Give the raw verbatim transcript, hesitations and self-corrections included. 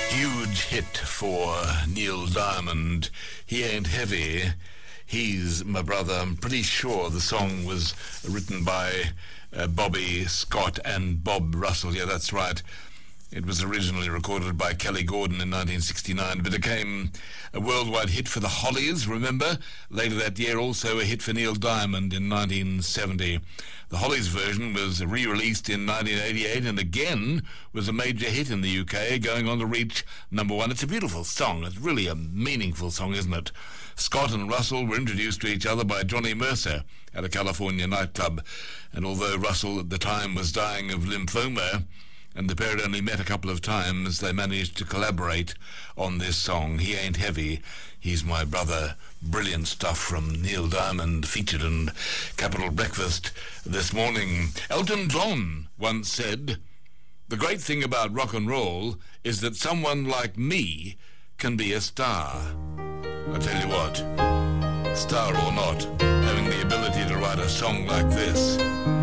Huge hit for Neil Diamond. He Ain't Heavy, He's My Brother. I'm pretty sure the song was written by uh, Bobby Scott and Bob Russell. Yeah, that's right. It was originally recorded by Kelly Gordon in nineteen sixty-nine, but it became a worldwide hit for the Hollies, remember? Later that year, also a hit for Neil Diamond in nineteen seventy. The Hollies version was re-released in nineteen eighty-eight and again was a major hit in the U K, going on to reach number one. It's a beautiful song. It's really a meaningful song, isn't it? Scott and Russell were introduced to each other by Johnny Mercer at a California nightclub, and although Russell at the time was dying of lymphoma, and the pair had only met a couple of times, they managed to collaborate on this song, He Ain't Heavy, He's My Brother. Brilliant stuff from Neil Diamond, featured in Capital Breakfast this morning. Elton John once said, "The great thing about rock and roll is that someone like me can be a star." I tell you what, star or not, having the ability to write a song like this